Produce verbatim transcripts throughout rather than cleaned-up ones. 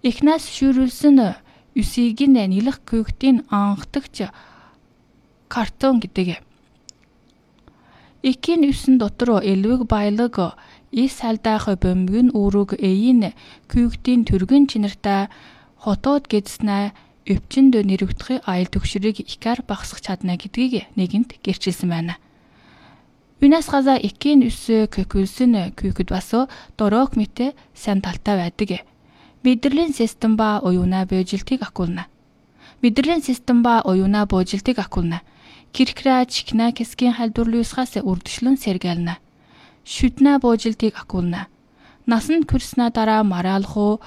Эхнээс шүүрүүлсэн үсийг нь нилэх күйгтийн анхдагч картон гэдэг. Эхийн үсэн дотор элвэг баялаг ис салдаах бөмбөг нь үүрэг эйн күйгтийн төргөн чинартай хотоод гэдснэ өвчнөд нэрвэгдэх аял төгшрийг икар багсах чадна гэдгийг нэгэнт гэрчилсэн байна. Юнас газа эхийн үс кокүлсэн күйгд бас дорог мэт сайн талтай байдаг. Мэдрэлийн систем ба оюуна бөжилтийг акулна. Мэдрэлийн систем ба оюуна бөжилтийг акулна. Киркра чикна кэскийн халдварлуусгаас үрдчлэн сэргэлнэ. Шүднэ бөжилтийг акулна. Насанд хүрснэ дараа мараалхуу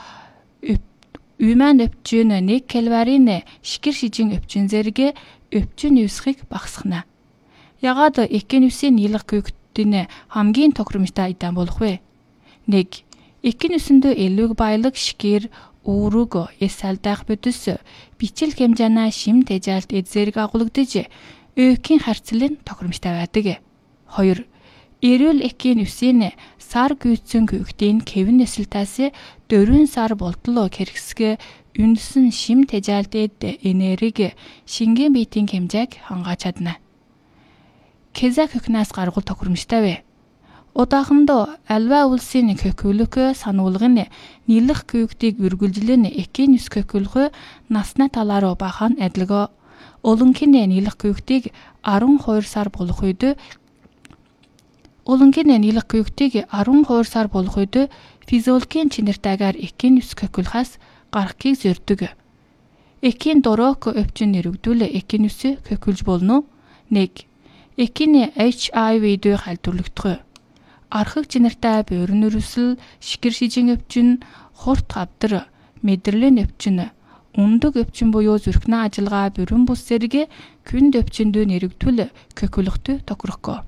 Үмэн өвчин нэг калорийн шикэр шижин өвчин зэрэг өвчин юусхийг багасгана. Ягаад эхийн үсийн нилэх күйгтийн хамгийн тохиромжтой идэм болох вэ? нэг. Эхийн үсэндөө элвэг баялаг шикэр үүрэг эс салдаах бүтэс бичил хэмжээна шим тэжээлт эзэрэг агуулгадж өөхийн харьцлын тохиромжтой байдаг. хоёр. Эрүүл эхийн үсийн сар гүйцэн күйгтийн кевин эсэлтээс дөрвөн сар болтол хэрэгсгэ үндсэн шим тэжээлтэд энерги шингэн биетийн хэмжээг хангааж чадна. Кеза көхнээс гаргуул тохиромжтой вэ? Удаахандаа альва улсын көхөлөх сануулгын нилэх күйгтийг үргэлжлэн эхийн үс көхөлөх насны талаар бахан адилгаа олонхын нилэх күйгтийг арван хоёр сар болох үед Олонхын нилэх күйгтийг арван хоёр сар болох үед физиологийн чинэртэйгээр эхийн үс көхөлхөөс гарахыг зорддог. Эхийн дорог өвчин нэрвэгдүүл эхийн үс көхөлж болно. нэг. Эхийн эйч ай ви-д халдварлагдах. Архаг чинэртэй буурын өрөсөл, шикэр шижин өвчин, хурд гавдар, мэдрэлийн өвчин, өндөг өвчин буюу зүрхний ажиллагаа бүрэн бус зэрэг күнд өвчинд нэрвэгдүүл көхөлөхтэй тохирох.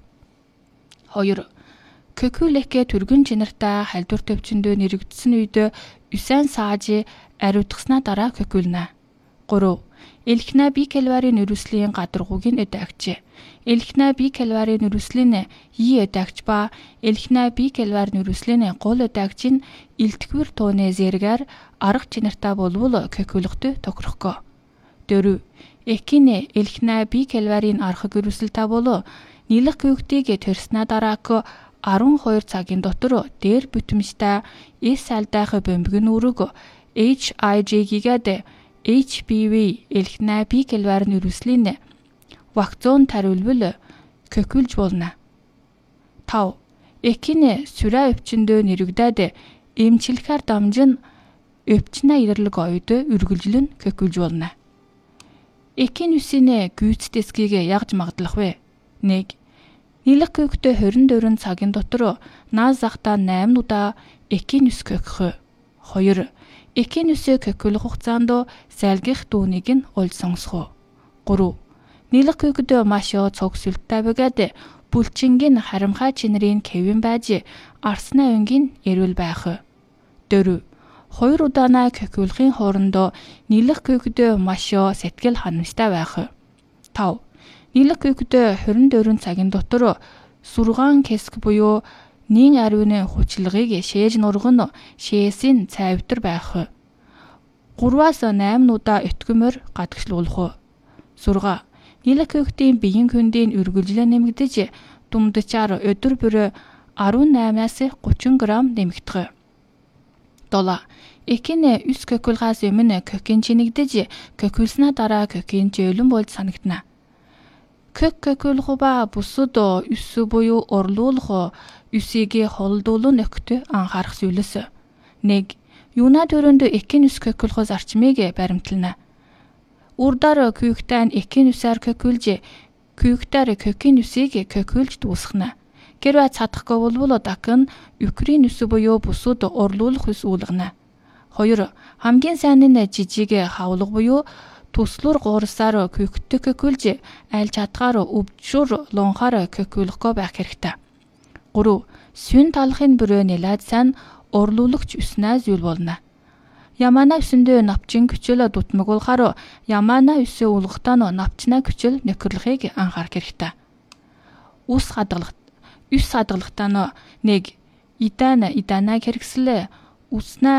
хоёр. Көхөлөхөө түргэн чинартай халдварт өвчнөд нэрвэгдсэн үед үсэн сааж ариутгаснаа дараа көхөлнэ. гурав. Элхнэ би калорийн өрөслийн гадаргууг нь өдөгч. Элхнэ би калорийн өрөслийн и өдөгч ба элхнэ би калорийн өрөслийн гол өдөгч нь илтгэвэр тууны зэрэгээр арга чинартай болвол көхөлөхтэй тохирох. дөрөв. Эхийн элхнэ би калорийн архаг өрөсөлтэй болоо нилэх күйгтийг төрснө дараак арван хоёр цагийн дотор дээр бүтэмжтэй эс салдаах бөмбөг нь үүрэг эйч ай джи-гээд эйч пи ви элхнэ би калорийн өрөслийн вакцин тариулбал көхөлж болно. тав. Эхийн сүрэ өвчнөд нэрвэгдээд эмчлэхээр дамжин өвчнө идэрлэг ойд үргэлжлэн көхөлж болно. Эхийн үсийн гүйц дэсгийг ягж магадлах вэ? нэг. Нилэх күйгтээ хорин дөрвөн цагийн дотор наас захта найман удаа эхийн үс көхөх. хоёр. Эхийн үсээ көхөлөх хугацаанд сайлгих дүүнийг нь олж сонгосох. гурав. Нилэх күйгтээ маш цог сүлттэй бөгөөд бүлчингийн харамхай чинэрийн кевин байж арсны өнгийн эрүүл байх. дөрөв. Хоёр удаанаа көхөлхийн хоорондоо нилэх күйгтээ маш сэтгэл ханамжтай байх. тав. Нилэх күйгтээ хорин дөрвөн цагийн дотор сургаан кэск буюу нийн ариуны хүчилгыг шээж нурган шээсийн цайвтар байх. гураваас найман удаа өтгөмөр гадагшлуулах. сурга. Нилэх күйгтийн биеийн хөндийн үргэлжлэн нэмэгдэж думдчаар өдөр бүр арван наймаас гучин грамм нэмэгдэх. дол. Эхийн үс көхөлхөөс өмнө көхин чинэгдэж көхөлснөө дараа көхин жөөлөн болж санагдана. Кök көхөлөх ба бусад үс буюу орлуулах үсийг холдуулан нөхөд анхаарах зүйлс. нэг. Юуна төрөнд эхийн үс көхөлөхөөс зарчмыг баримтлана. Урдаар күйгтэн эхийн үсээр көхөлж күйгтээр көхийн үсийг көхөлж дуусгана. Гэрвэ цадахгүй болвол дахин Украин үс буюу бусад орлуулах үс уулгана. хоёр. Хамгийн сайн нь жижиг хавлага буюу туслуур гуурсаар күйгтээ көхөлж аль чадгаар өвчөр лонхоор көхөлөхгүй байх хэрэгтэй. гурав. Сүн талахын бүрөө нэлээд сайн орлуулагч үснээ зүйл болно. Ямана үсэндээ навчин күчил дутмаг болохоор ямана үсээ уулгахтаа навчнаа күчил нөхөрлөхийг анхаарах хэрэгтэй. Ус хадгалах. Үс хадгалахтаа нэг. Идан иданаа хэрэгслээ үснэ